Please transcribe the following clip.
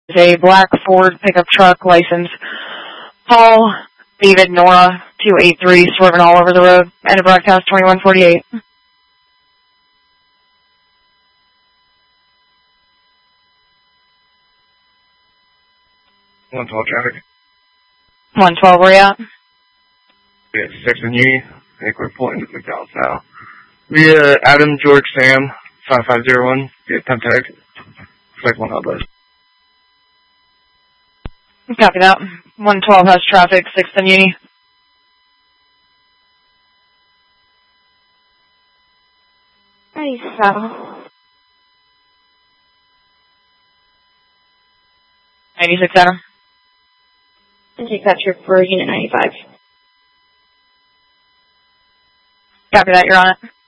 a black Ford pickup truck, license Paul David Nora 283, swerving all over the road. End of broadcast 2148. 112 traffic. 112, where you at? Yeah, 6 and Union. I think we're pulling to McDonald's now. We, Adam, George, Sam, 5501. Get temp tag. Flight 1 hot bus. Copy that. 112 has traffic, 6th and Uni. Ready, saddle. 96 Adam. And take that trip for Unit 95. Copy that, you're on it.